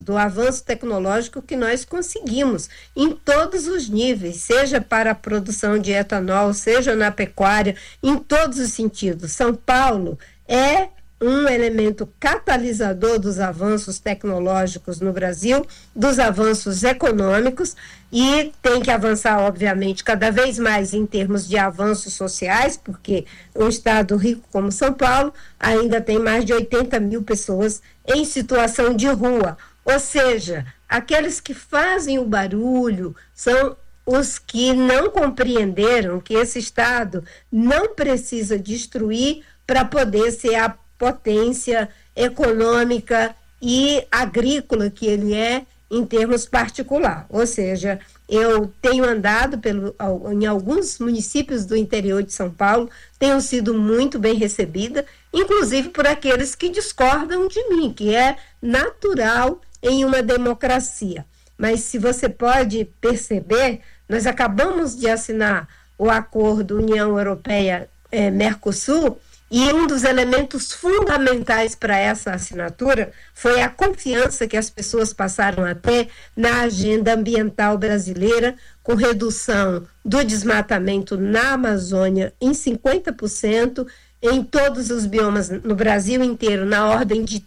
do avanço tecnológico que nós conseguimos em todos os níveis, seja para a produção de etanol, seja na pecuária, em todos os sentidos. São Paulo é um elemento catalisador dos avanços tecnológicos no Brasil, dos avanços econômicos, e tem que avançar, obviamente, cada vez mais em termos de avanços sociais, porque um estado rico como São Paulo ainda tem mais de 80 mil pessoas em situação de rua. Ou seja, aqueles que fazem o barulho são os que não compreenderam que esse estado não precisa destruir para poder ser a potência econômica e agrícola que ele é em termos particular. Ou seja, eu tenho andado em alguns municípios do interior de São Paulo, tenho sido muito bem recebida, inclusive por aqueles que discordam de mim, que é natural em uma democracia. Mas se você pode perceber, nós acabamos de assinar o acordo União Europeia-Mercosul, e um dos elementos fundamentais para essa assinatura foi a confiança que as pessoas passaram a ter na agenda ambiental brasileira, com redução do desmatamento na Amazônia em 50%, em todos os biomas no Brasil inteiro, na ordem de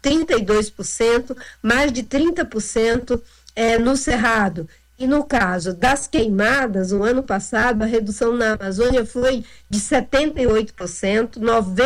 32%, mais de 30% no Cerrado. E no caso das queimadas, o ano passado, a redução na Amazônia foi de 78%,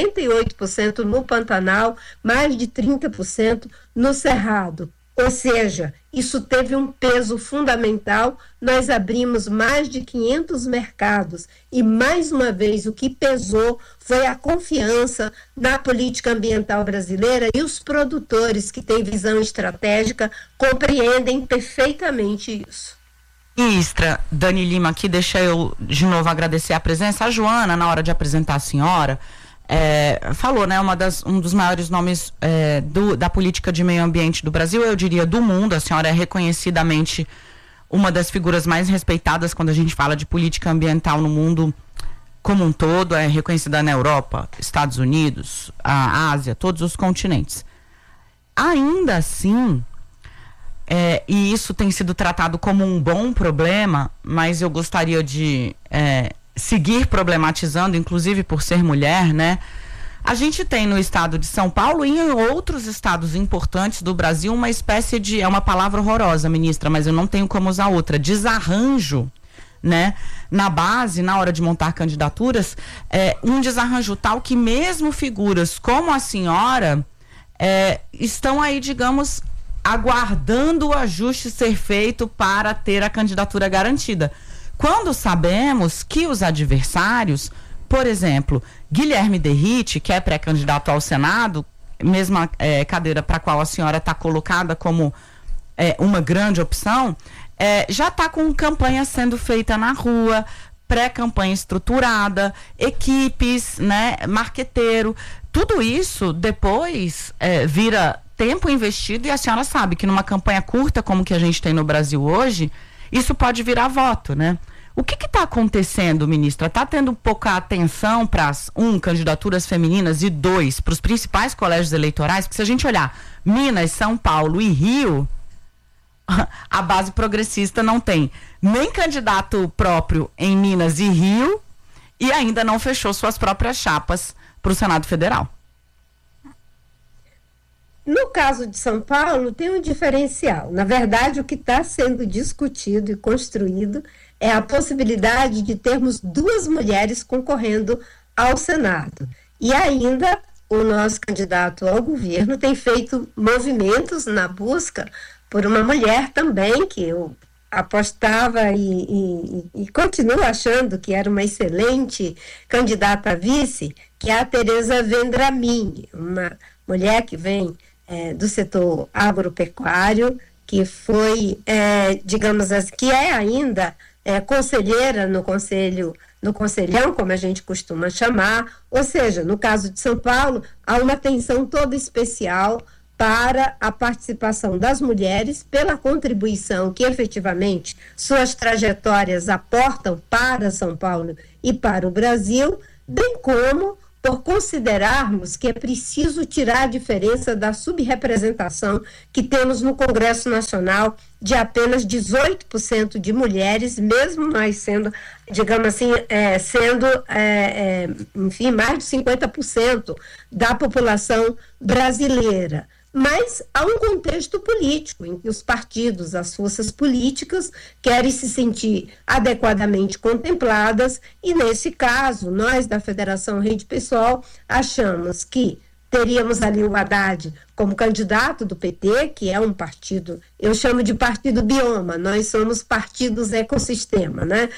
98% no Pantanal, mais de 30% no Cerrado. Ou seja, isso teve um peso fundamental. Nós abrimos mais de 500 mercados e, mais uma vez, o que pesou foi a confiança na política ambiental brasileira, e os produtores que têm visão estratégica compreendem perfeitamente isso. Ministra Dani Lima, aqui, deixa eu de novo agradecer a presença. A Joana, na hora de apresentar a senhora, falou, né, um dos maiores nomes da política de meio ambiente do Brasil, eu diria do mundo. A senhora é reconhecidamente uma das figuras mais respeitadas quando a gente fala de política ambiental no mundo como um todo, é reconhecida na Europa, Estados Unidos, a Ásia, todos os continentes. Ainda assim, e isso tem sido tratado como um bom problema, mas eu gostaria de seguir problematizando, inclusive por ser mulher, né? A gente tem no estado de São Paulo e em outros estados importantes do Brasil uma espécie de, é uma palavra horrorosa, ministra, mas eu não tenho como usar outra, desarranjo, né? Na base, na hora de montar candidaturas, um desarranjo tal que mesmo figuras como a senhora estão aí, digamos, aguardando o ajuste ser feito para ter a candidatura garantida. Quando sabemos que os adversários, por exemplo, Guilherme Derrite, que é pré-candidato ao Senado, mesma cadeira para a qual a senhora está colocada como uma grande opção, já está com campanha sendo feita na rua, pré-campanha estruturada, equipes, né, marqueteiro, tudo isso depois vira tempo investido, e a senhora sabe que numa campanha curta como que a gente tem no Brasil hoje, isso pode virar voto, né? O que está acontecendo, ministra? Está tendo pouca atenção para candidaturas femininas, e 2, para os principais colégios eleitorais? Porque se a gente olhar Minas, São Paulo e Rio, a base progressista não tem nem candidato próprio em Minas e Rio, e ainda não fechou suas próprias chapas para o Senado Federal. No caso de São Paulo, tem um diferencial. Na verdade, o que está sendo discutido e construído é a possibilidade de termos 2 mulheres concorrendo ao Senado. E ainda, o nosso candidato ao governo tem feito movimentos na busca por uma mulher também, que eu apostava e continuo achando que era uma excelente candidata a vice, que é a Tereza Vendramin, uma mulher que vem do setor agropecuário, que foi, digamos assim, que é ainda conselheira no conselhão, como a gente costuma chamar. Ou seja, no caso de São Paulo, há uma atenção toda especial para a participação das mulheres, pela contribuição que efetivamente suas trajetórias aportam para São Paulo e para o Brasil, bem como por considerarmos que é preciso tirar a diferença da subrepresentação que temos no Congresso Nacional de apenas 18% de mulheres, mesmo nós sendo, digamos assim, enfim, mais de 50% da população brasileira. Mas há um contexto político em que os partidos, as forças políticas querem se sentir adequadamente contempladas e, nesse caso, nós da Federação Rede Pessoal achamos que teríamos ali o Haddad como candidato do PT, que é um partido, eu chamo de partido bioma, nós somos partidos ecossistema, né?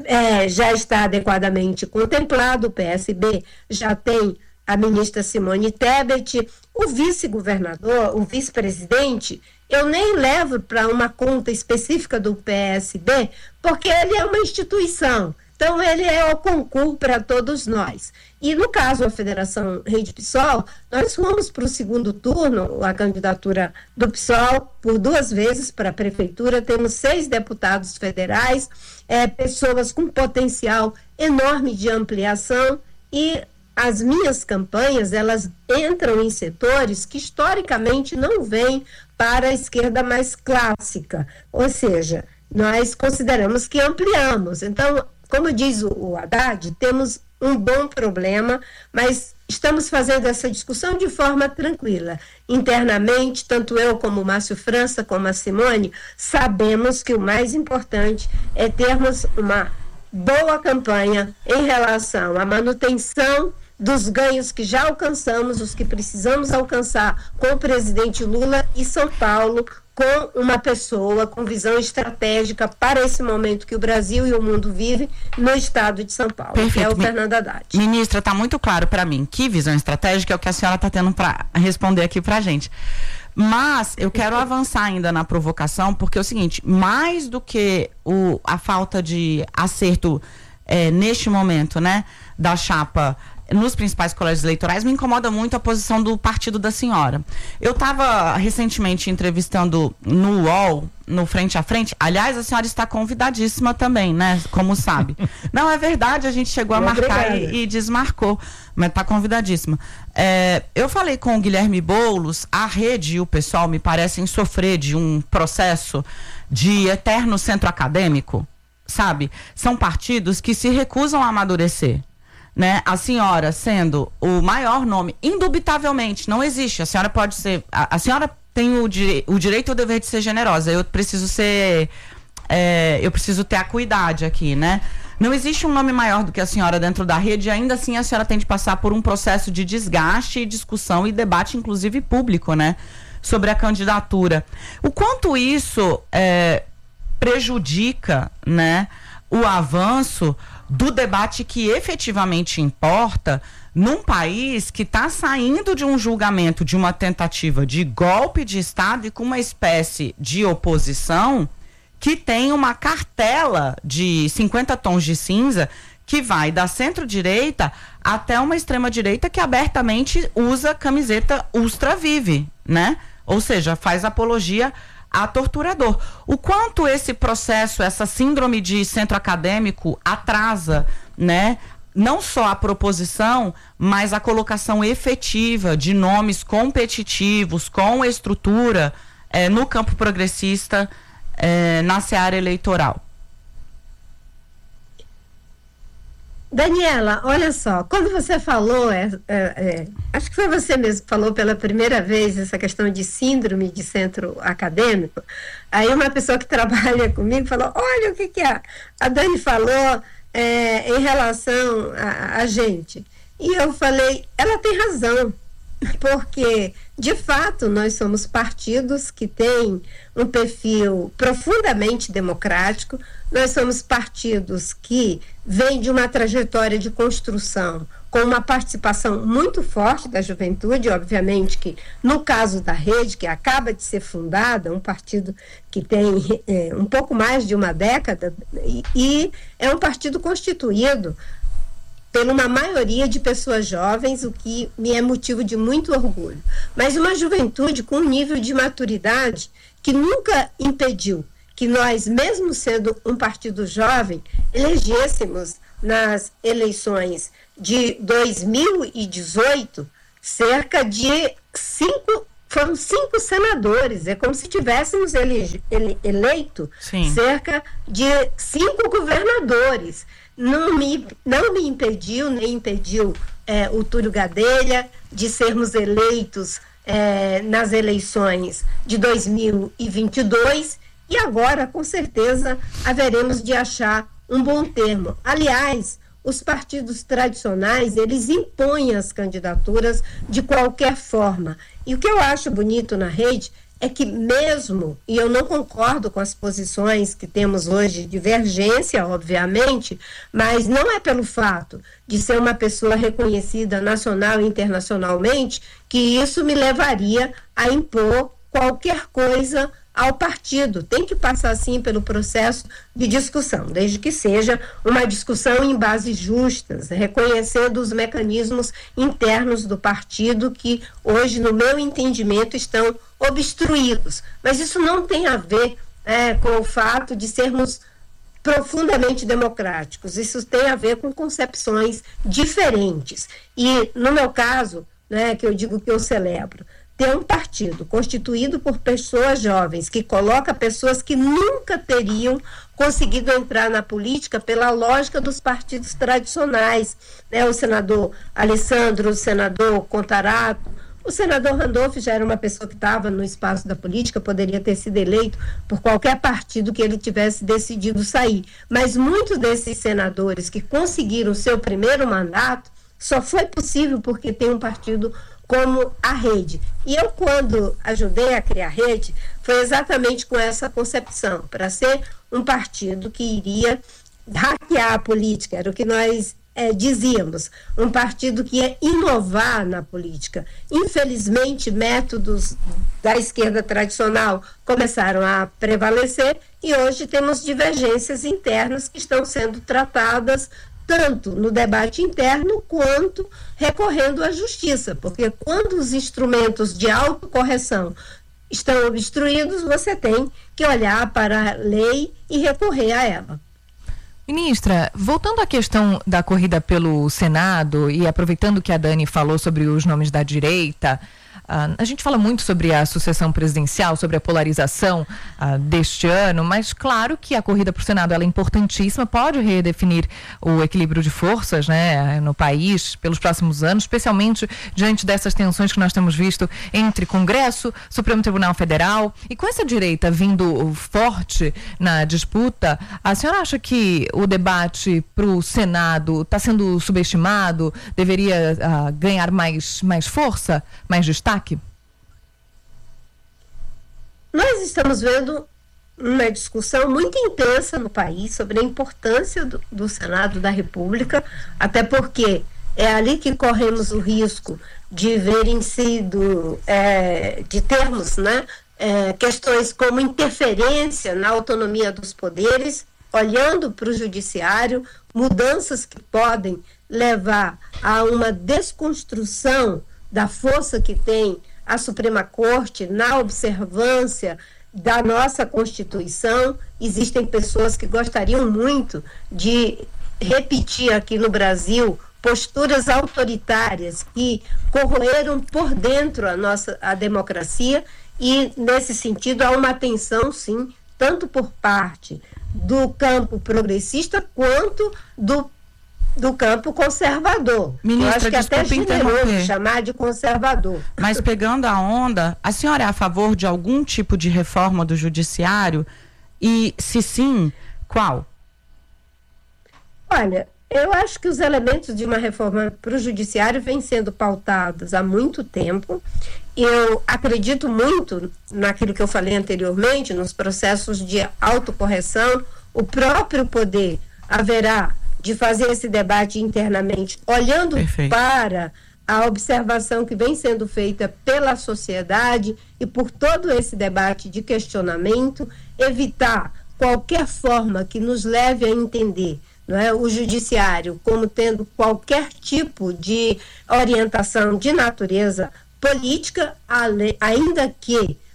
Já está adequadamente contemplado, o PSB já tem a ministra Simone Tebet, o vice-governador, o vice-presidente, eu nem levo para uma conta específica do PSB, porque ele é uma instituição, então ele é o concurso para todos nós. E no caso da Federação Rede PSOL, nós fomos para o segundo turno, a candidatura do PSOL, por 2 vezes para a prefeitura, temos 6 deputados federais, pessoas com potencial enorme de ampliação, e as minhas campanhas, elas entram em setores que historicamente não vêm para a esquerda mais clássica, ou seja, nós consideramos que ampliamos. Então, como diz o Haddad, temos um bom problema, mas estamos fazendo essa discussão de forma tranquila. Internamente, tanto eu como o Márcio França, como a Simone, sabemos que o mais importante é termos uma boa campanha em relação à manutenção dos ganhos que já alcançamos, os que precisamos alcançar com o presidente Lula, e São Paulo com uma pessoa com visão estratégica para esse momento que o Brasil e o mundo vivem no estado de São Paulo. Perfeito. Que é o Fernando Haddad. Ministra, está muito claro para mim que visão estratégica é o que a senhora está tendo para responder aqui para a gente. Mas eu quero avançar ainda na provocação, porque é o seguinte, mais do que a falta de acerto neste momento, né, da chapa nos principais colégios eleitorais, me incomoda muito a posição do partido da senhora. Eu estava recentemente entrevistando no UOL, no Frente a Frente. Aliás, a senhora está convidadíssima também, né? Como sabe. Não, é verdade, a gente chegou a marcar e desmarcou, mas está convidadíssima. Eu falei com o Guilherme Boulos, a Rede e o pessoal me parecem sofrer de um processo de eterno centro acadêmico, sabe? São partidos que se recusam a amadurecer. Né? A senhora sendo o maior nome, indubitavelmente, não existe. A senhora pode ser. A senhora tem o direito e o dever de ser generosa. Eu preciso ser. Eu preciso ter acuidade aqui, né? Não existe um nome maior do que a senhora dentro da rede, e ainda assim a senhora tem de passar por um processo de desgaste, discussão e debate, inclusive público, né? Sobre a candidatura. O quanto isso prejudica, né, o avanço do debate que efetivamente importa num país que está saindo de um julgamento de uma tentativa de golpe de Estado e com uma espécie de oposição que tem uma cartela de 50 tons de cinza que vai da centro-direita até uma extrema-direita que abertamente usa camiseta Ultra Vive, né? Ou seja, faz apologia a torturador. O quanto esse processo, essa síndrome de centro acadêmico atrasa, né, não só a proposição, mas a colocação efetiva de nomes competitivos, com estrutura, no campo progressista, na seara eleitoral. Daniela, olha só, quando você falou, acho que foi você mesmo que falou pela primeira vez essa questão de síndrome de centro acadêmico, aí uma pessoa que trabalha comigo falou, olha o que a Dani falou em relação a gente. E eu falei, ela tem razão, porque, de fato, nós somos partidos que têm um perfil profundamente democrático, nós somos partidos que vêm de uma trajetória de construção com uma participação muito forte da juventude, obviamente que, no caso da Rede, que acaba de ser fundada, um partido que tem um pouco mais de uma década, e é um partido constituído por uma maioria de pessoas jovens, o que me é motivo de muito orgulho. Mas uma juventude com um nível de maturidade que nunca impediu que nós, mesmo sendo um partido jovem, elegêssemos nas eleições de 2018, cerca de 5 senadores. É como se tivéssemos eleito cerca de 5 governadores. Não me impediu, nem impediu o Túlio Gadelha de sermos eleitos nas eleições de 2022, e agora, com certeza, haveremos de achar um bom termo. Aliás, os partidos tradicionais, eles impõem as candidaturas de qualquer forma. E o que eu acho bonito na rede é que mesmo, e eu não concordo com as posições que temos hoje, divergência, obviamente, mas não é pelo fato de ser uma pessoa reconhecida nacional e internacionalmente que isso me levaria a impor qualquer coisa ao partido. Tem que passar, sim, pelo processo de discussão, desde que seja uma discussão em bases justas, reconhecendo os mecanismos internos do partido que hoje, no meu entendimento, estão obstruídos. Mas isso não tem a ver com o fato de sermos profundamente democráticos. Isso tem a ver com concepções diferentes. E, no meu caso, que eu digo que eu celebro, ter um partido constituído por pessoas jovens, que coloca pessoas que nunca teriam conseguido entrar na política pela lógica dos partidos tradicionais, o senador Alessandro, o senador Contarato, o senador Randolph já era uma pessoa que estava no espaço da política, poderia ter sido eleito por qualquer partido que ele tivesse decidido sair, mas muitos desses senadores que conseguiram seu primeiro mandato só foi possível porque tem um partido como a Rede. E eu, quando ajudei a criar a Rede, foi exatamente com essa concepção, para ser um partido que iria hackear a política, era o que nós dizíamos, um partido que ia inovar na política. Infelizmente, métodos da esquerda tradicional começaram a prevalecer e hoje temos divergências internas que estão sendo tratadas tanto no debate interno quanto recorrendo à justiça, porque quando os instrumentos de autocorreção estão obstruídos, você tem que olhar para a lei e recorrer a ela. Ministra, voltando à questão da corrida pelo Senado e aproveitando que a Dani falou sobre os nomes da direita, a gente fala muito sobre a sucessão presidencial, sobre a polarização deste ano, mas claro que a corrida para o Senado ela é importantíssima, pode redefinir o equilíbrio de forças, no país pelos próximos anos, especialmente diante dessas tensões que nós temos visto entre Congresso, Supremo Tribunal Federal, e com essa direita vindo forte na disputa, a senhora acha que o debate para o Senado está sendo subestimado, deveria ganhar mais força, mais destaque? Nós estamos vendo uma discussão muito intensa no país sobre a importância do Senado da República, até porque é ali que corremos o risco de verem sido, de termos questões como interferência na autonomia dos poderes, olhando para o judiciário, mudanças que podem levar a uma desconstrução da força que tem a Suprema Corte na observância da nossa Constituição. Existem pessoas que gostariam muito de repetir aqui no Brasil posturas autoritárias que corroeram por dentro a democracia, e nesse sentido há uma atenção, sim, tanto por parte do campo progressista quanto do campo conservador. Ministra, eu acho que até generoso chamar de conservador. Mas pegando a onda, a senhora é a favor de algum tipo de reforma do judiciário? E se sim, qual? Olha, eu acho que os elementos de uma reforma para o judiciário vêm sendo pautados há muito tempo. Eu acredito muito naquilo que eu falei anteriormente, nos processos de autocorreção. O próprio poder haverá de fazer esse debate internamente, olhando para a observação que vem sendo feita pela sociedade e por todo esse debate de questionamento, evitar qualquer forma que nos leve a entender o judiciário como tendo qualquer tipo de orientação de natureza política, ainda que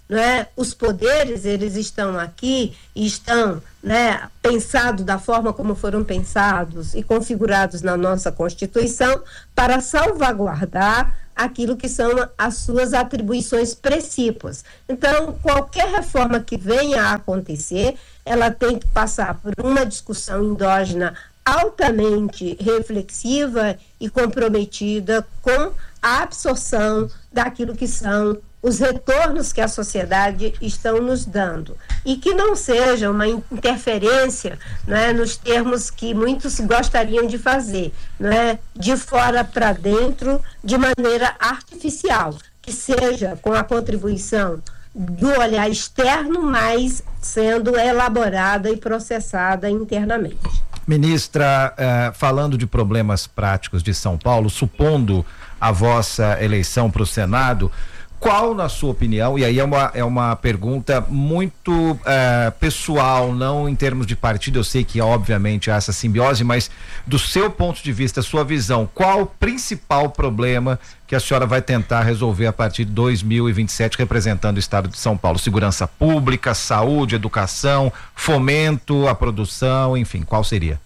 Os poderes, eles estão aqui e estão, pensados da forma como foram pensados e configurados na nossa Constituição para salvaguardar aquilo que são as suas atribuições precípuas. Então, qualquer reforma que venha a acontecer, ela tem que passar por uma discussão endógena altamente reflexiva e comprometida com a absorção daquilo que são os retornos que a sociedade estão nos dando, e que não seja uma interferência, nos termos que muitos gostariam de fazer, de fora para dentro, de maneira artificial, que seja com a contribuição do olhar externo, mas sendo elaborada e processada internamente. Ministra, falando de problemas práticos de São Paulo, supondo a vossa eleição para o Senado, qual, na sua opinião, e aí é uma pergunta muito pessoal, não em termos de partido, eu sei que obviamente há essa simbiose, mas do seu ponto de vista, sua visão, qual o principal problema que a senhora vai tentar resolver a partir de 2027, representando o estado de São Paulo? Segurança pública, saúde, educação, fomento à produção, enfim, qual seria?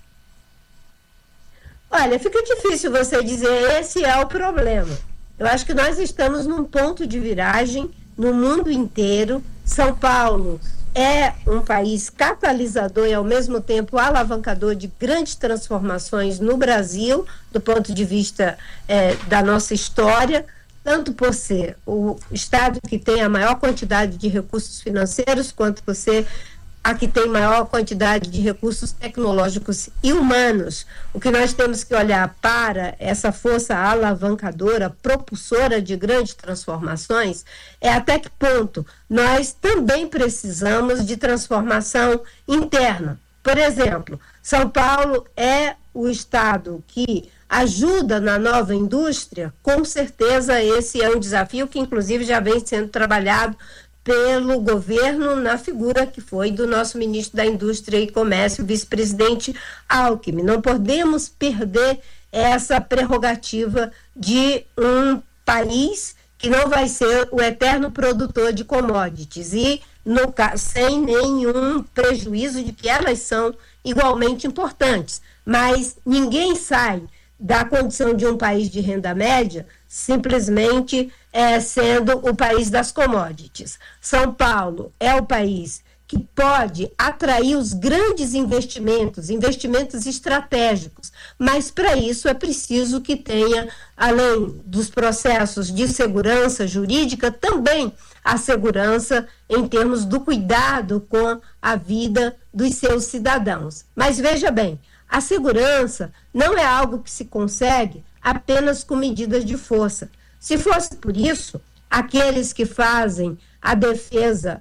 Olha, fica difícil você dizer esse é o problema. Eu acho que nós estamos num ponto de viragem no mundo inteiro. São Paulo é um país catalisador e, ao mesmo tempo, alavancador de grandes transformações no Brasil, do ponto de vista da nossa história, tanto por ser o estado que tem a maior quantidade de recursos financeiros, quanto por ser a que tem maior quantidade de recursos tecnológicos e humanos. O que nós temos que olhar para essa força alavancadora, propulsora de grandes transformações, é até que ponto nós também precisamos de transformação interna. Por exemplo, São Paulo é o estado que ajuda na nova indústria. Com certeza esse é um desafio que inclusive já vem sendo trabalhado pelo governo na figura que foi do nosso ministro da Indústria e Comércio, vice-presidente Alckmin. Não podemos perder essa prerrogativa de um país que não vai ser o eterno produtor de commodities e sem nenhum prejuízo de que elas são igualmente importantes. Mas ninguém sai da condição de um país de renda média simplesmente sendo o país das commodities. São Paulo é o país que pode atrair os grandes investimentos estratégicos, mas para isso é preciso que tenha, além dos processos de segurança jurídica, também a segurança em termos do cuidado com a vida dos seus cidadãos. Mas veja bem, a segurança não é algo que se consegue apenas com medidas de força. Se fosse por isso, aqueles que fazem a defesa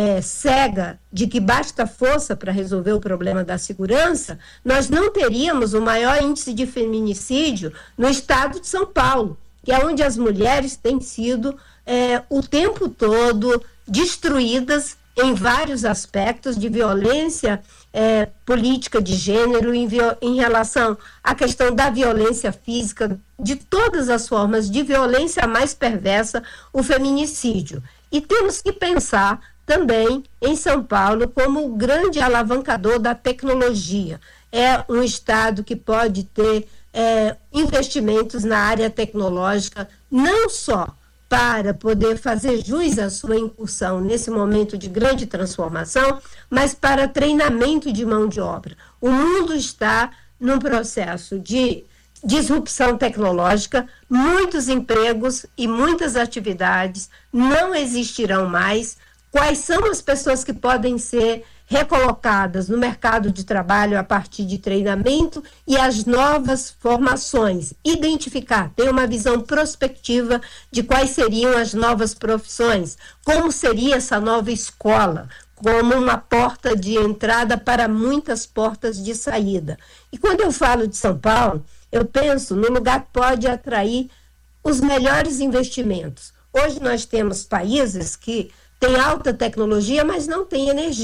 cega de que basta força para resolver o problema da segurança, nós não teríamos o maior índice de feminicídio no estado de São Paulo, que é onde as mulheres têm sido o tempo todo destruídas em vários aspectos de violência política de gênero, em relação à questão da violência física, de todas as formas de violência mais perversa, o feminicídio. E temos que pensar também em São Paulo como o grande alavancador da tecnologia. É um estado que pode ter investimentos na área tecnológica, não só para poder fazer jus à sua incursão nesse momento de grande transformação, mas para treinamento de mão de obra. O mundo está num processo de disrupção tecnológica, muitos empregos e muitas atividades não existirão mais. Quais são as pessoas que podem ser recolocadas no mercado de trabalho a partir de treinamento e as novas formações? Identificar, ter uma visão prospectiva de quais seriam as novas profissões, como seria essa nova escola, como uma porta de entrada para muitas portas de saída. E quando eu falo de São Paulo, eu penso no lugar que pode atrair os melhores investimentos. Hoje nós temos países que têm alta tecnologia, mas não têm energia.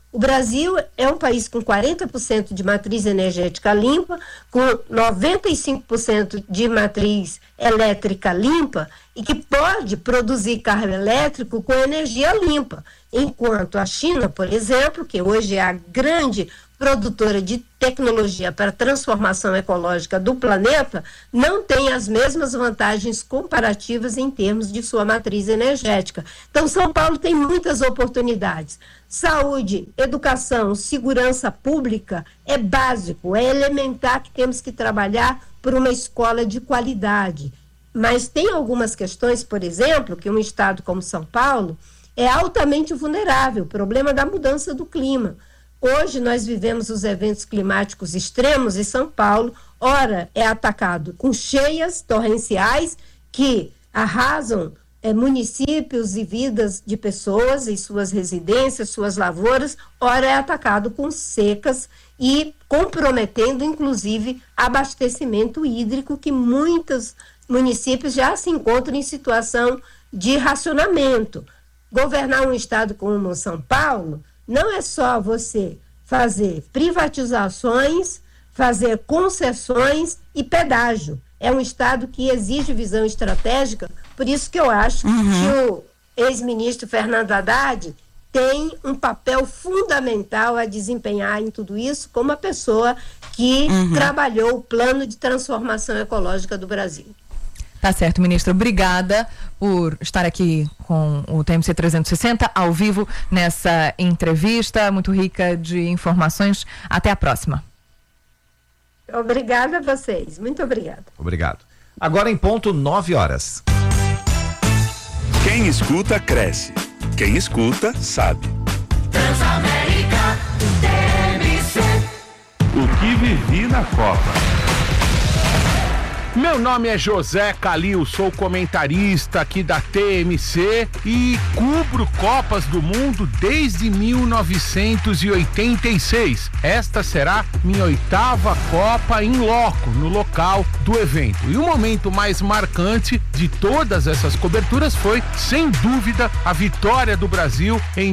O Brasil é um país com 40% de matriz energética limpa, com 95% de matriz elétrica limpa e que pode produzir carro elétrico com energia limpa. Enquanto a China, por exemplo, que hoje é a grande produtora de tecnologia para a transformação ecológica do planeta, não tem as mesmas vantagens comparativas em termos de sua matriz energética. Então, São Paulo tem muitas oportunidades. Saúde, educação, segurança pública é básico, é elementar que temos que trabalhar por uma escola de qualidade. Mas tem algumas questões, por exemplo, que um estado como São Paulo é altamente vulnerável, o problema da mudança do clima. Hoje nós vivemos os eventos climáticos extremos e São Paulo, ora, é atacado com cheias torrenciais que arrasam municípios e vidas de pessoas e suas residências, suas lavouras, ora é atacado com secas e comprometendo, inclusive, abastecimento hídrico, que muitos municípios já se encontram em situação de racionamento. Governar um estado como São Paulo não é só você fazer privatizações, fazer concessões e pedágio. É um estado que exige visão estratégica, por isso que eu acho que o ex-ministro Fernando Haddad tem um papel fundamental a desempenhar em tudo isso, como a pessoa que trabalhou o plano de transformação ecológica do Brasil. Tá certo, ministra. Obrigada por estar aqui com o TMC 360 ao vivo nessa entrevista muito rica de informações. Até a próxima. Obrigada a vocês. Muito obrigada. Obrigado. Agora em ponto 9 horas. Quem escuta, cresce. Quem escuta, sabe. Transamérica TMC. O que vivi na Copa. Meu nome é José Calil, sou comentarista aqui da TMC e cubro Copas do Mundo desde 1986. Esta será minha 8ª Copa em loco, no local do evento. E o momento mais marcante de todas essas coberturas foi, sem dúvida, a vitória do Brasil em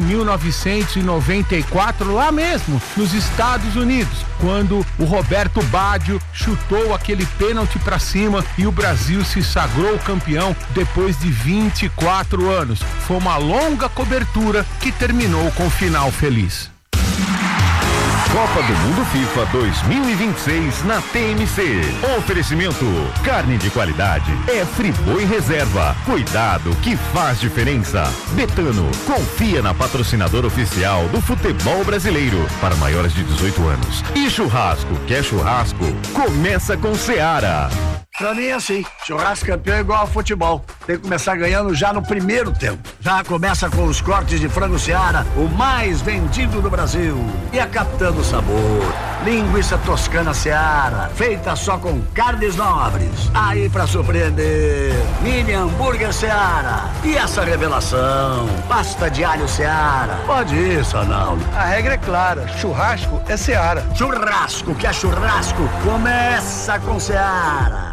1994, lá mesmo, nos Estados Unidos, quando o Roberto Baggio chutou aquele pênalti para cima e o Brasil se sagrou campeão depois de 24 anos. Foi uma longa cobertura que terminou com um final feliz. Copa do Mundo FIFA 2026 na TMC. Oferecimento: carne de qualidade é Friboi Reserva. Cuidado que faz diferença. Betano, confia na patrocinadora oficial do futebol brasileiro para maiores de 18 anos. E churrasco, quer churrasco? Começa com Seara. Pra mim é assim, churrasco campeão é igual ao futebol, tem que começar ganhando já no primeiro tempo. Já começa com os cortes de frango Seara, o mais vendido do Brasil. E a capitã do sabor, linguiça toscana Seara, feita só com carnes nobres. Aí pra surpreender, mini hambúrguer Seara. E essa revelação, pasta de alho Seara. Pode ir, Sonaldo. A regra é clara, churrasco é Seara. Churrasco que é churrasco, começa com Seara.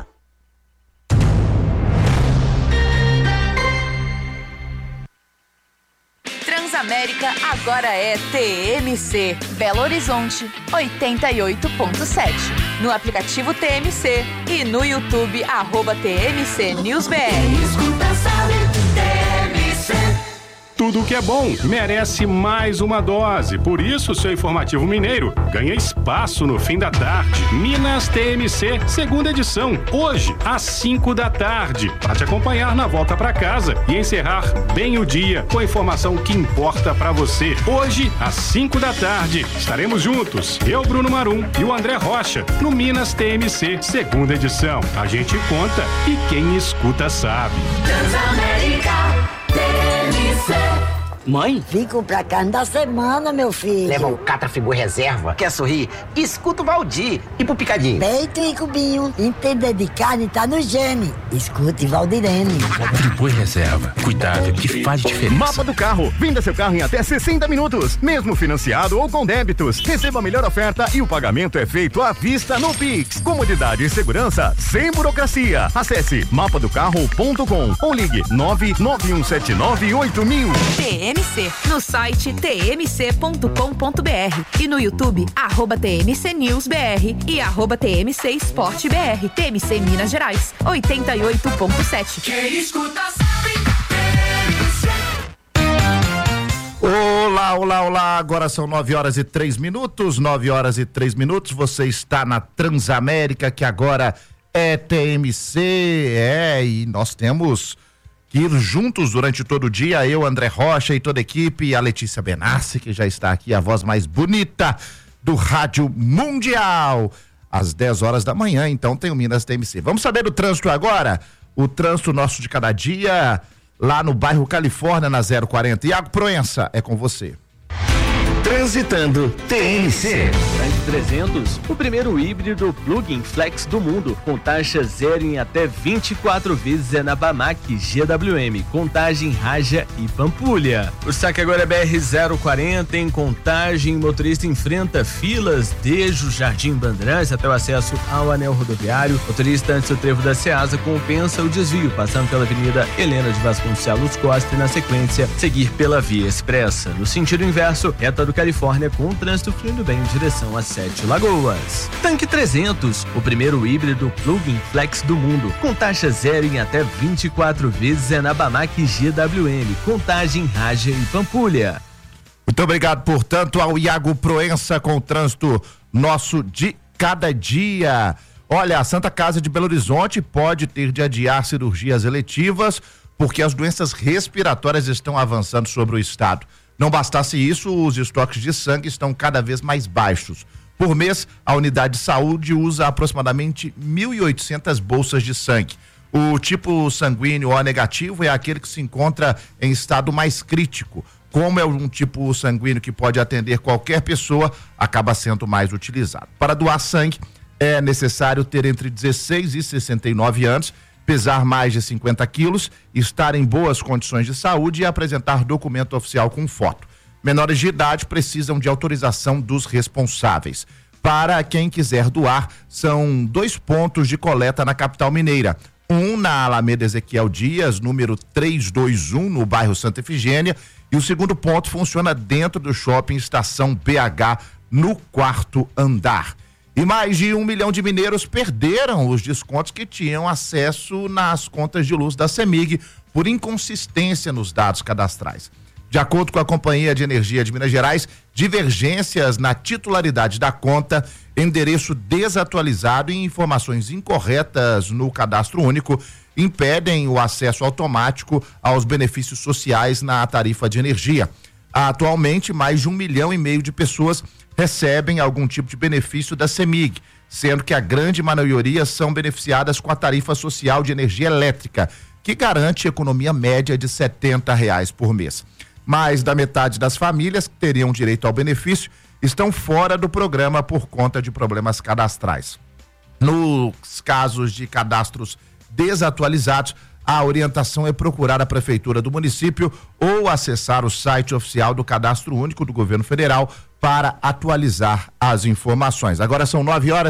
Transamérica agora é TMC. Belo Horizonte, 88.7. No aplicativo TMC e no YouTube, @TMC NewsBR. Escuta, sabe, TMC. Tudo que é bom merece mais uma dose. Por isso, seu Informativo Mineiro ganha espaço no fim da tarde. Minas TMC, segunda edição, hoje, às 5 da tarde. Para te acompanhar na volta para casa e encerrar bem o dia com a informação que importa para você. Hoje, às 5 da tarde, estaremos juntos. Eu, Bruno Marum e o André Rocha, no Minas TMC, segunda edição. A gente conta e quem escuta sabe. Transamérica TMC. Mãe? Vim comprar carne da semana, meu filho. Leva o Catra Friboi Reserva. Quer sorrir? Escuta o Valdir. E pro picadinho? Peito e cubinho. Entender de carne tá no gene. Escute Valdirene. Friboi Reserva. Cuidado que faz diferença. Mapa do carro. Venda seu carro em até 60 minutos. Mesmo financiado ou com débitos. Receba a melhor oferta e o pagamento é feito à vista no Pix. Comodidade e segurança sem burocracia. Acesse mapadocarro.com ou ligue 991798000. TMC, no site tmc.com.br e no YouTube @TMC News BR e @TMC Esporte BR. TMC Minas Gerais, 88.7. Quem escuta sabe. Olá, olá, olá, agora são 9h03, 9h03, você está na Transamérica, que agora é TMC, e nós temos que ir juntos durante todo o dia, eu, André Rocha e toda a equipe, e a Letícia Benassi, que já está aqui, a voz mais bonita do Rádio Mundial, às 10 horas da manhã, então tem o Minas TMC. Vamos saber do trânsito agora? O trânsito nosso de cada dia, lá no bairro Califórnia, na 040. Iago Proença, é com você. Transitando TMC. Tanque 300, o primeiro híbrido plug-in flex do mundo, com taxa zero em até 24 vezes é na Bamac GWM, Contagem, Raja e Pampulha. O saque agora é BR-040, em Contagem, motorista enfrenta filas desde o Jardim Bandeirantes até o acesso ao anel rodoviário. Motorista antes do trevo da Ceasa compensa o desvio, passando pela Avenida Helena de Vasconcelos Costa e na sequência seguir pela Via Expressa. No sentido inverso, reta do Califórnia com o trânsito fluindo bem em direção a 7 Lagoas. Tanque 300, o primeiro híbrido plug-in flex do mundo, com taxa zero em até 24 vezes é na Bamac GWM, Contagem, Raja e Pampulha. Muito obrigado, portanto, ao Iago Proença com o trânsito nosso de cada dia. Olha, a Santa Casa de Belo Horizonte pode ter de adiar cirurgias eletivas porque as doenças respiratórias estão avançando sobre o estado. Não bastasse isso, os estoques de sangue estão cada vez mais baixos. Por mês, a unidade de saúde usa aproximadamente 1.800 bolsas de sangue. O tipo sanguíneo O negativo é aquele que se encontra em estado mais crítico. Como é um tipo sanguíneo que pode atender qualquer pessoa, acaba sendo mais utilizado. Para doar sangue, é necessário ter entre 16 e 69 anos, pesar mais de 50 quilos, estar em boas condições de saúde e apresentar documento oficial com foto. Menores de idade precisam de autorização dos responsáveis. Para quem quiser doar, são 2 pontos de coleta na capital mineira. Um na Alameda Ezequiel Dias, número 321, no bairro Santa Efigênia, e o segundo ponto funciona dentro do shopping Estação BH, no 4º andar. E mais de 1 milhão de mineiros perderam os descontos que tinham acesso nas contas de luz da CEMIG por inconsistência nos dados cadastrais. De acordo com a Companhia de Energia de Minas Gerais, divergências na titularidade da conta, endereço desatualizado e informações incorretas no cadastro único impedem o acesso automático aos benefícios sociais na tarifa de energia. Atualmente, mais de 1,5 milhão de pessoas recebem algum tipo de benefício da CEMIG, sendo que a grande maioria são beneficiadas com a tarifa social de energia elétrica, que garante economia média de R$70 por mês. Mais da metade das famílias que teriam direito ao benefício estão fora do programa por conta de problemas cadastrais. Nos casos de cadastros desatualizados, a orientação é procurar a prefeitura do município ou acessar o site oficial do Cadastro Único do Governo Federal para atualizar as informações. Agora são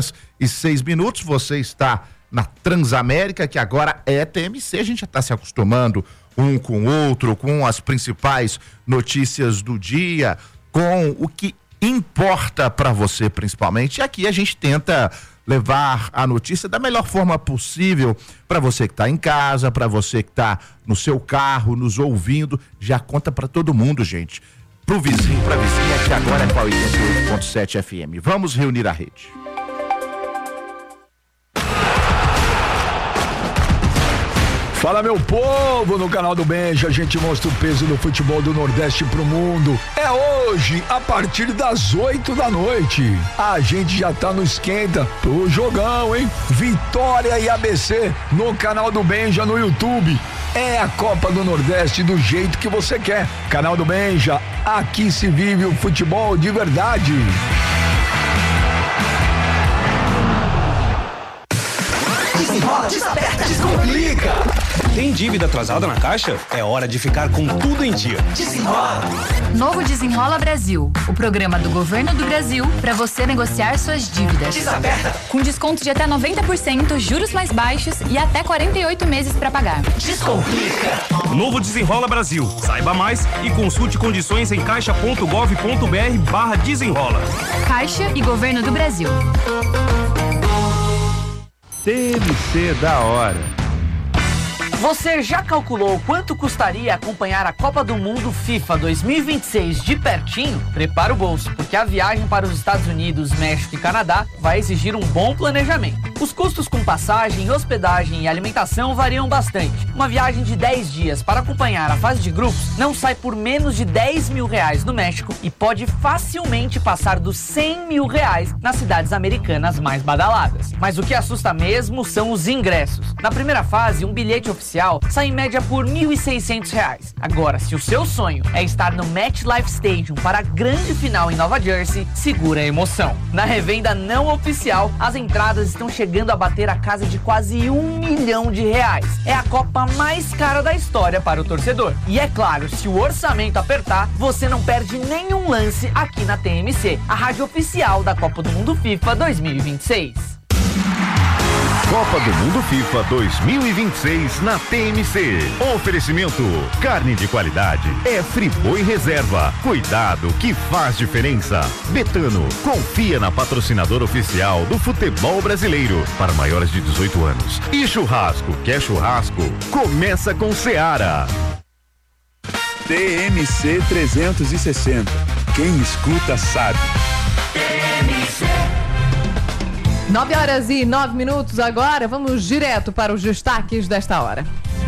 9h06, você está na Transamérica, que agora é TMC, a gente já está se acostumando um com o outro, com as principais notícias do dia, com o que importa para você principalmente. E aqui a gente tenta levar a notícia da melhor forma possível para você que está em casa, para você que está no seu carro, nos ouvindo. Já conta para todo mundo, gente. Pro vizinho, pra vizinha, que agora é com a 88.7 FM. Vamos reunir a rede. Fala, meu povo, no canal do Benja, a gente mostra o peso do futebol do Nordeste pro mundo. É hoje, a partir das 8 da noite. A gente já tá no esquenta pro jogão, hein? Vitória e ABC no canal do Benja no YouTube. É a Copa do Nordeste do jeito que você quer. Canal do Benja, aqui se vive o futebol de verdade. Desenrola, desaperta, descomplica. Tem dívida atrasada na Caixa? É hora de ficar com tudo em dia. Desenrola. Novo Desenrola Brasil, o programa do Governo do Brasil para você negociar suas dívidas. Desaperta. Com desconto de até 90%, juros mais baixos e até 48 meses para pagar. Descomplica. Novo Desenrola Brasil. Saiba mais e consulte condições em caixa.gov.br/desenrola. Caixa e Governo do Brasil. TMC da hora. Você já calculou quanto custaria acompanhar a Copa do Mundo FIFA 2026 de pertinho? Prepara o bolso, porque a viagem para os Estados Unidos, México e Canadá vai exigir um bom planejamento. Os custos com passagem, hospedagem e alimentação variam bastante. Uma viagem de 10 dias para acompanhar a fase de grupos não sai por menos de R$10 mil no México e pode facilmente passar dos R$100 mil nas cidades americanas mais badaladas. Mas o que assusta mesmo são os ingressos. Na primeira fase, um bilhete oficial sai em média por R$1.600. Agora, se o seu sonho é estar no MetLife Stadium para a grande final em Nova Jersey, segura a emoção. Na revenda não oficial, as entradas estão chegando a bater a casa de quase R$1 milhão. É a Copa mais cara da história para o torcedor. E é claro, se o orçamento apertar, você não perde nenhum lance aqui na TMC, a rádio oficial da Copa do Mundo FIFA 2026. Copa do Mundo FIFA 2026 na TMC. Oferecimento: carne de qualidade é Friboi Reserva. Cuidado que faz diferença. Betano, confia na patrocinadora oficial do futebol brasileiro para maiores de 18 anos. E churrasco, quer churrasco? Começa com Seara. TMC 360. Quem escuta sabe. TMC. 9h09 agora, vamos direto para os destaques desta hora.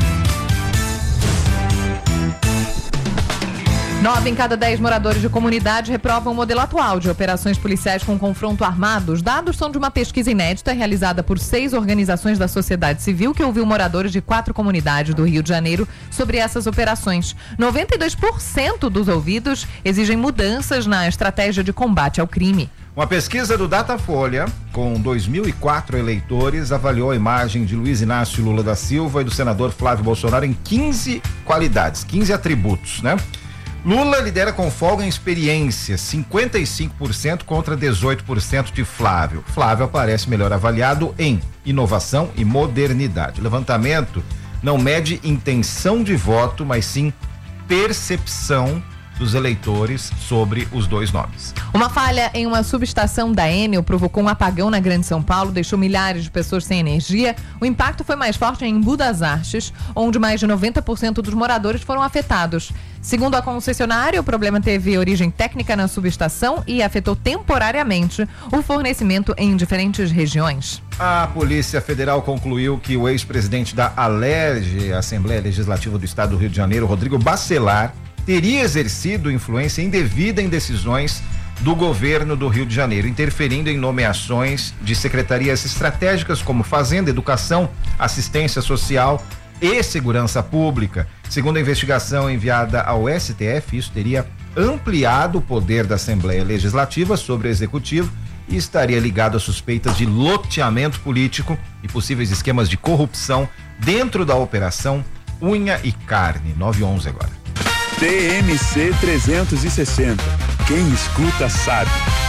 9 em cada 10 moradores de comunidade reprovam o modelo atual de operações policiais com confronto armado. Os dados são de uma pesquisa inédita realizada por 6 organizações da sociedade civil que ouviu moradores de 4 comunidades do Rio de Janeiro sobre essas operações. 92% dos ouvidos exigem mudanças na estratégia de combate ao crime. Uma pesquisa do Datafolha, com 2.004 eleitores, avaliou a imagem de Luiz Inácio Lula da Silva e do senador Flávio Bolsonaro em 15 qualidades, 15 atributos, né? Lula lidera com folga em experiência, 55% contra 18% de Flávio. Flávio aparece melhor avaliado em inovação e modernidade. O levantamento não mede intenção de voto, mas sim percepção dos eleitores sobre os dois nomes. Uma falha em uma subestação da Enel provocou um apagão na Grande São Paulo, deixou milhares de pessoas sem energia. O impacto foi mais forte em Embu das Artes, onde mais de 90% dos moradores foram afetados. Segundo a concessionária, o problema teve origem técnica na subestação e afetou temporariamente o fornecimento em diferentes regiões. A Polícia Federal concluiu que o ex-presidente da ALERJ, Assembleia Legislativa do Estado do Rio de Janeiro, Rodrigo Bacelar, teria exercido influência indevida em decisões do governo do Rio de Janeiro, interferindo em nomeações de secretarias estratégicas como Fazenda, Educação, Assistência Social e Segurança Pública. Segundo a investigação enviada ao STF, isso teria ampliado o poder da Assembleia Legislativa sobre o Executivo e estaria ligado a suspeitas de loteamento político e possíveis esquemas de corrupção dentro da Operação Unha e Carne. 911 agora. TMC 360. Quem escuta sabe.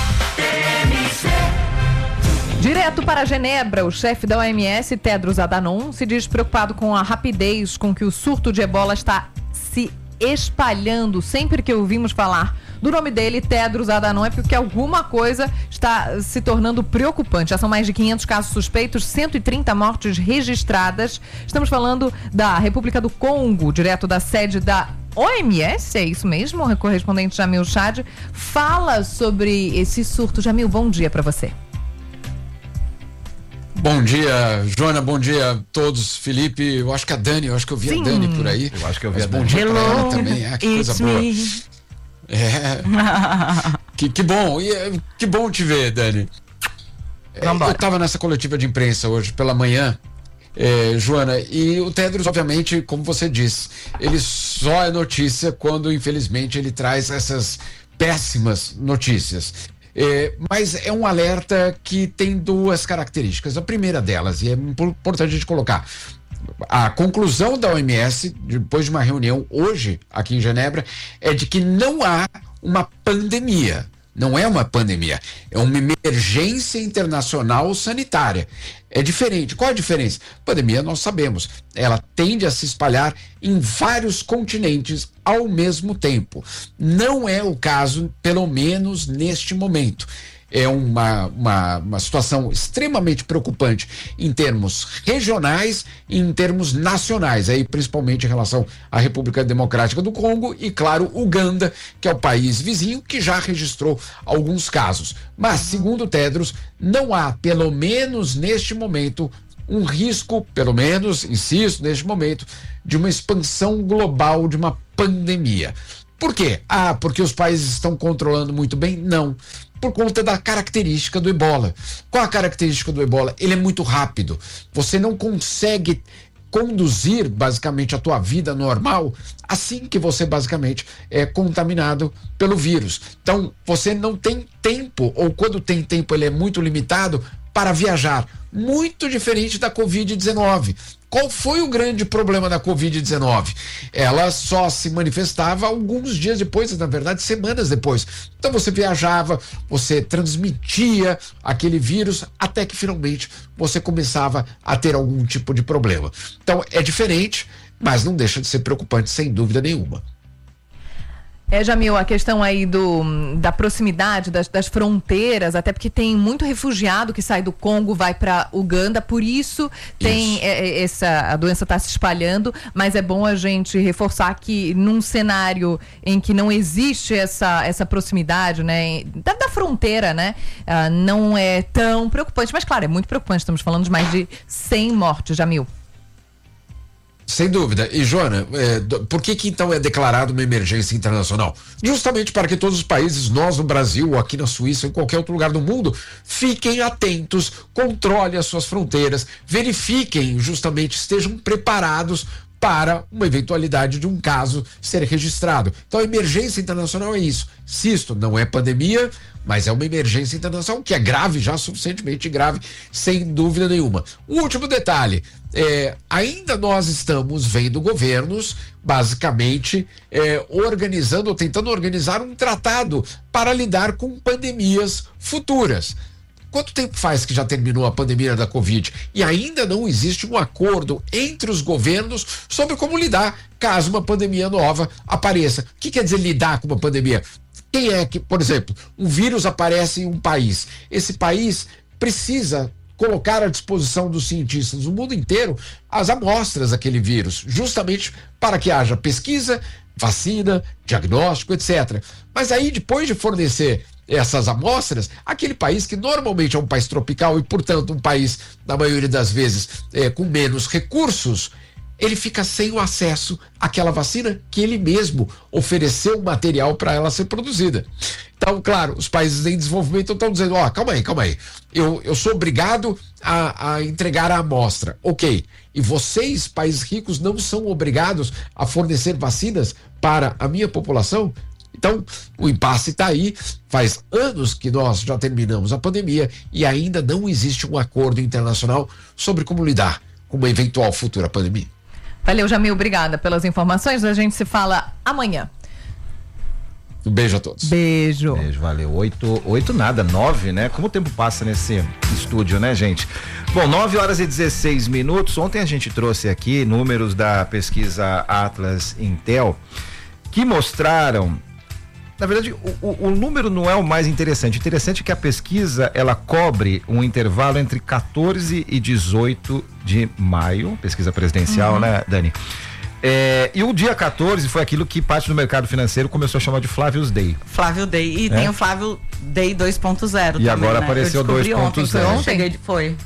TMC. Direto para Genebra, o chefe da OMS, Tedros Adhanom, se diz preocupado com a rapidez com que o surto de ebola está se espalhando. Sempre que ouvimos falar do nome dele, Tedros Adhanom, é porque alguma coisa está se tornando preocupante. Já são mais de 500 casos suspeitos, 130 mortes registradas. Estamos falando da República do Congo, direto da sede da OMS, é isso mesmo? O correspondente Jamil Chad fala sobre esse surto. Jamil, bom dia para você. Bom dia, Joana, bom dia a todos. Felipe, eu acho que a Dani, eu acho que eu vi Sim. a Dani por aí. Eu acho que eu vi a Dani. Bom dia pra ela também, que coisa boa. Que bom, e que bom te ver, Dani. Eu tava nessa coletiva de imprensa hoje pela manhã, Joana, e o Tedros, obviamente, como você disse, ele só é notícia quando, infelizmente, ele traz essas péssimas notícias. Mas é um alerta que tem duas características. A primeira delas, e é importante a gente colocar, A conclusão da OMS, depois de uma reunião hoje aqui em Genebra, é de que não há uma pandemia. Não é uma pandemia, é uma emergência internacional sanitária. É diferente. Qual a diferença? Pandemia, nós sabemos, ela tende a se espalhar em vários continentes ao mesmo tempo. Não é o caso, pelo menos neste momento. É uma situação extremamente preocupante em termos regionais e em termos nacionais, aí principalmente em relação à República Democrática do Congo e, claro, Uganda, que é o país vizinho que já registrou alguns casos. Mas, segundo Tedros, não há, pelo menos neste momento, um risco, pelo menos, insisto, neste momento, de uma expansão global de uma pandemia. Por quê? Porque os países estão controlando muito bem? Não. Por conta da característica do ebola. Qual a característica do ebola? Ele é muito rápido. Você não consegue conduzir basicamente a tua vida normal assim que você basicamente é contaminado pelo vírus. Então, você não tem tempo, ou quando tem tempo ele é muito limitado para viajar. Muito diferente da Covid-19. Qual foi o grande problema da Covid-19? Ela só se manifestava alguns dias depois, na verdade, semanas depois. Então você viajava, você transmitia aquele vírus até que finalmente você começava a ter algum tipo de problema. Então é diferente, mas não deixa de ser preocupante, sem dúvida nenhuma. Jamil, a questão aí da proximidade das fronteiras, até porque tem muito refugiado que sai do Congo, vai para Uganda, por isso tem a doença está se espalhando, mas é bom a gente reforçar que num cenário em que não existe essa proximidade, né, da fronteira, né, não é tão preocupante, mas claro, é muito preocupante, estamos falando de mais de 100 mortes, Jamil. Sem dúvida. E, Joana, por que então é declarado uma emergência internacional? Justamente para que todos os países, nós no Brasil, ou aqui na Suíça, ou em qualquer outro lugar do mundo, fiquem atentos, controlem as suas fronteiras, verifiquem, justamente, estejam preparados para uma eventualidade de um caso ser registrado. Então, a emergência internacional é isso. Insisto, não é pandemia, mas é uma emergência internacional que é grave, já suficientemente grave, sem dúvida nenhuma. Um último detalhe, ainda nós estamos vendo governos, basicamente, organizando ou tentando organizar um tratado para lidar com pandemias futuras. Quanto tempo faz que já terminou a pandemia da Covid? E ainda não existe um acordo entre os governos sobre como lidar caso uma pandemia nova apareça. O que quer dizer lidar com uma pandemia? Quem é que, por exemplo, um vírus aparece em um país? Esse país precisa colocar à disposição dos cientistas do mundo inteiro as amostras daquele vírus, justamente para que haja pesquisa, vacina, diagnóstico, etc. Mas aí, depois de fornecer essas amostras, aquele país que normalmente é um país tropical e, portanto, um país, na maioria das vezes, com menos recursos, ele fica sem o acesso àquela vacina que ele mesmo ofereceu o material para ela ser produzida. Então, claro, os países em desenvolvimento estão dizendo, calma aí, eu sou obrigado a entregar a amostra, ok, e vocês, países ricos, não são obrigados a fornecer vacinas para a minha população? Então, o impasse está aí, faz anos que nós já terminamos a pandemia e ainda não existe um acordo internacional sobre como lidar com uma eventual futura pandemia. Valeu, Jamil, obrigada pelas informações, a gente se fala amanhã. Um beijo a todos. Beijo. Beijo, valeu. 9, né? Como o tempo passa nesse estúdio, né, gente? Bom, 9h16. Ontem a gente trouxe aqui números da pesquisa Atlas Intel que mostraram. Na verdade, o número não é o mais interessante. O interessante é que a pesquisa, ela cobre um intervalo entre 14 e 18 de maio, pesquisa presidencial, né, Dani? E o dia 14 foi aquilo que parte do mercado financeiro começou a chamar de Flávios Day. Flávio Day. E tem o Flávio Day 2.0 também, e agora apareceu 2.0. Foi.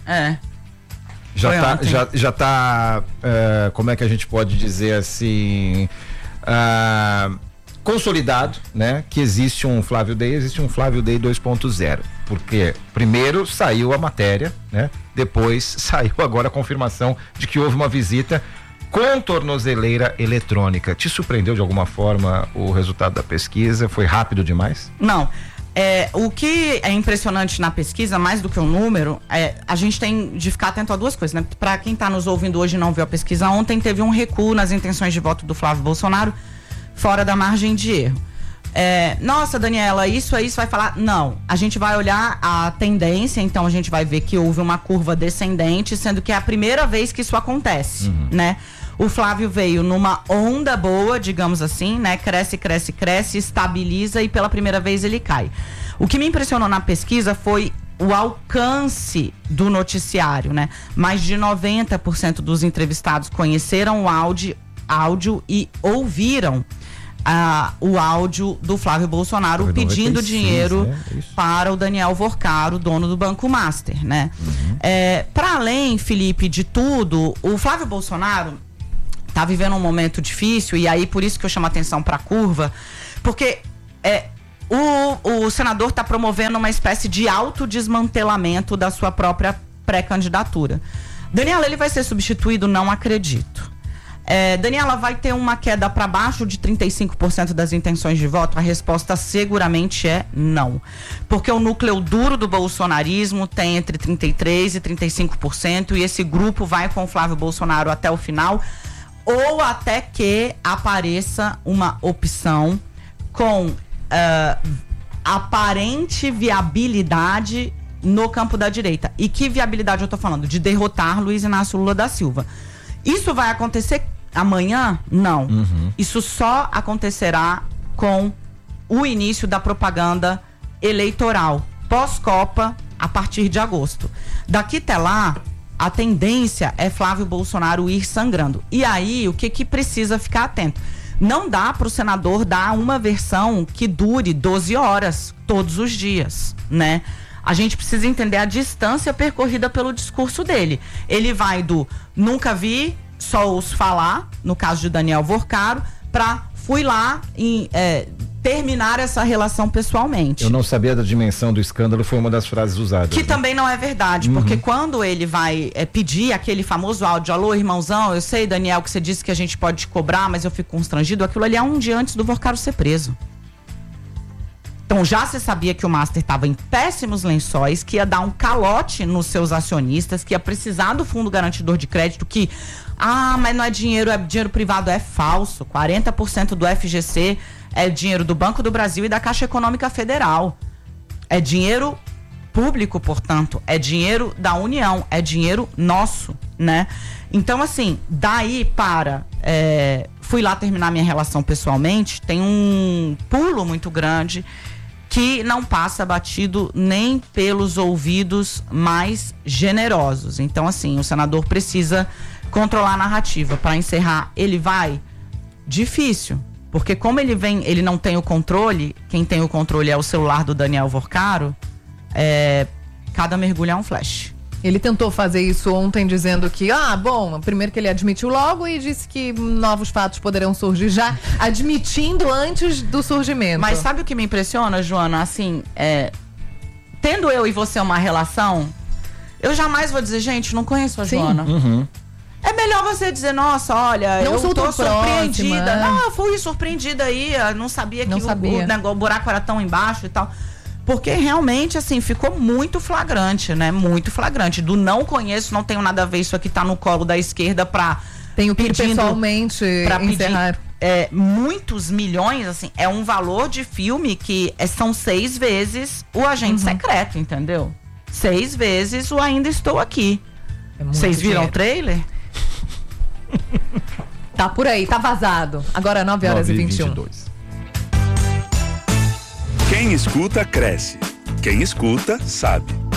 Já tá, como é que a gente pode dizer assim, consolidado, né? Que existe um Flávio Day 2.0. Porque primeiro saiu a matéria, né? Depois saiu agora a confirmação de que houve uma visita com tornozeleira eletrônica. Te surpreendeu de alguma forma o resultado da pesquisa? Foi rápido demais? Não. O que é impressionante na pesquisa, mais do que o número, a gente tem de ficar atento a duas coisas, né? Para quem está nos ouvindo hoje e não viu a pesquisa, ontem teve um recuo nas intenções de voto do Flávio Bolsonaro, fora da margem de erro. Nossa, Daniela, isso vai falar... Não, a gente vai olhar a tendência, então a gente vai ver que houve uma curva descendente, sendo que é a primeira vez que isso acontece, né? O Flávio veio numa onda boa, digamos assim, né? Cresce, estabiliza e pela primeira vez ele cai. O que me impressionou na pesquisa foi o alcance do noticiário, né? Mais de 90% dos entrevistados conheceram o áudio e ouviram o áudio do Flávio Bolsonaro pedindo dinheiro para o Daniel Vorcaro, dono do Banco Master, né? Para além, Felipe, de tudo, o Flávio Bolsonaro tá vivendo um momento difícil, e aí por isso que eu chamo a atenção para a curva, porque o senador está promovendo uma espécie de autodesmantelamento da sua própria pré-candidatura. Daniela, ele vai ser substituído? Não acredito. Daniela, vai ter uma queda para baixo de 35% das intenções de voto? A resposta seguramente é não. Porque o núcleo duro do bolsonarismo tem entre 33% e 35%, e esse grupo vai com o Flávio Bolsonaro até o final, ou até que apareça uma opção com aparente viabilidade no campo da direita. E que viabilidade eu tô falando? De derrotar Luiz Inácio Lula da Silva. Isso vai acontecer amanhã? Não. Isso só acontecerá com o início da propaganda eleitoral pós-Copa, a partir de agosto. Daqui até lá, a tendência é Flávio Bolsonaro ir sangrando. E aí, o que precisa ficar atento? Não dá para o senador dar uma versão que dure 12 horas todos os dias, né? A gente precisa entender a distância percorrida pelo discurso dele. Ele vai do nunca vi, só ouço falar, no caso de Daniel Vorcaro, para fui lá e terminar essa relação pessoalmente. Eu não sabia da dimensão do escândalo, foi uma das frases usadas. Que também não é verdade, porque quando ele vai pedir aquele famoso áudio, alô, irmãozão, eu sei, Daniel, que você disse que a gente pode te cobrar, mas eu fico constrangido, aquilo ali é um dia antes do Vorcaro ser preso. Então já você sabia que o Master estava em péssimos lençóis, que ia dar um calote nos seus acionistas, que ia precisar do fundo garantidor de crédito, que, mas não é dinheiro privado, é falso. 40% do FGC é dinheiro do Banco do Brasil e da Caixa Econômica Federal. É dinheiro público, portanto, é dinheiro da União, é dinheiro nosso, né? Então, assim, daí para fui lá terminar minha relação pessoalmente, tem um pulo muito grande que não passa batido nem pelos ouvidos mais generosos. Então, assim, o senador precisa controlar a narrativa. Para encerrar, ele vai? Difícil. Porque como ele não tem o controle, quem tem o controle é o celular do Daniel Vorcaro, cada mergulho é um flash. Ele tentou fazer isso ontem dizendo que, primeiro que ele admitiu logo e disse que novos fatos poderão surgir, já admitindo antes do surgimento. Mas sabe o que me impressiona, Joana? Assim, tendo eu e você uma relação, eu jamais vou dizer, gente, não conheço a Joana. É melhor você dizer, nossa, olha, eu tô surpreendida. Não, eu fui surpreendida aí, não sabia que o buraco era tão embaixo e tal. Porque realmente, assim, ficou muito flagrante, né? Muito flagrante. Do não conheço, não tenho nada a ver, isso aqui tá no colo da esquerda pra... Tenho que ir pessoalmente pra encerrar. Muitos milhões, assim, é um valor de filme que são 6 vezes o Agente Secreto, entendeu? 6 vezes o Ainda Estou Aqui. Vocês viram o trailer? Tá por aí, tá vazado. Agora 9h21. Quem escuta, cresce. Quem escuta, sabe.